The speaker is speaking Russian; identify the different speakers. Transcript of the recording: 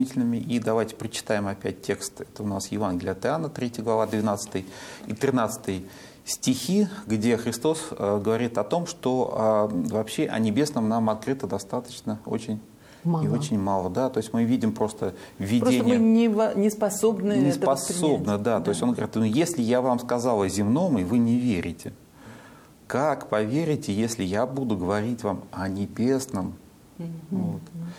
Speaker 1: И давайте прочитаем опять текст. Это у нас Евангелие от Иоанна, 3 глава, 12 и 13 стихи, где Христос говорит о том, что вообще о небесном нам открыто достаточно очень мало. И очень мало. Да? То есть мы видим просто видение.
Speaker 2: Просто мы не способны
Speaker 1: не
Speaker 2: это
Speaker 1: способны,
Speaker 2: воспринять.
Speaker 1: да. То есть он говорит, ну, если я вам сказал о земном, и вы не верите, как поверите, если я буду говорить вам о небесном? Вот.